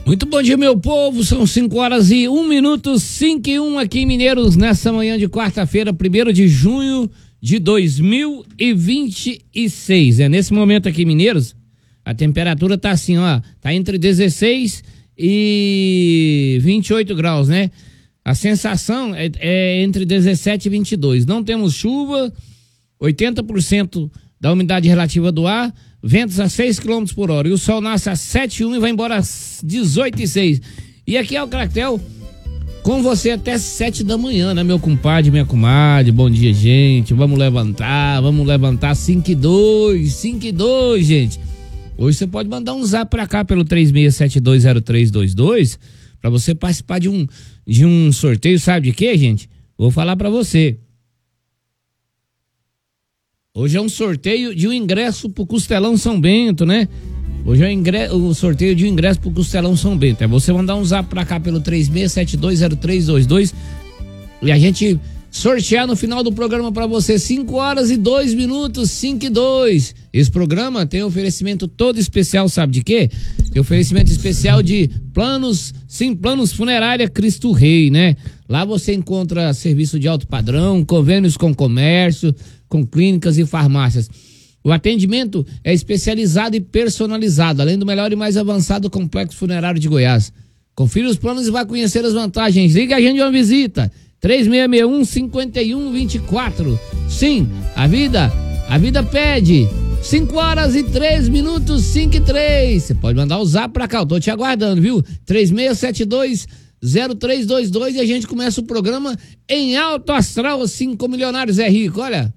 Muito bom dia, meu povo, são 5h01, 5h01 aqui em Mineiros, nessa manhã de quarta-feira, 1º de junho de 2026. Nesse momento aqui em Mineiros, a temperatura tá assim, ó, tá entre 16 e 28 graus, né? A sensação é entre 17 e 22. Não temos chuva, 80% da umidade relativa do ar, ventos a 6 km por hora. E o sol nasce às 7h01 e vai embora às 18h06. E aqui é o Cractel, com você até 7 da manhã, né, meu compadre, minha comadre? Bom dia, gente. Vamos levantar 5h02, gente. Hoje você pode mandar um zap pra cá pelo 36720322 pra você participar de um sorteio, sabe de quê, gente? Vou falar pra você. Hoje é um sorteio de um ingresso pro Costelão São Bento, né? Hoje é o sorteio de um ingresso pro Costelão São Bento. É você mandar um zap pra cá pelo 36720322 e a gente sortear no final do programa pra você. 5h02, 5h02. Esse programa tem oferecimento todo especial, sabe de quê? Tem oferecimento especial de planos Funerária Cristo Rei, né? Lá você encontra serviço de alto padrão, convênios com comércio, com clínicas e farmácias. O atendimento é especializado e personalizado, além do melhor e mais avançado complexo funerário de Goiás. Confira os planos e vai conhecer as vantagens. Liga a gente de uma visita. 3661-5124. Sim, a vida pede. 5h03, 5h03. Você pode mandar o zap pra cá, eu tô te aguardando, viu? 3672-0322 e a gente começa o programa em alto astral, assim como Milionários é Rico, olha.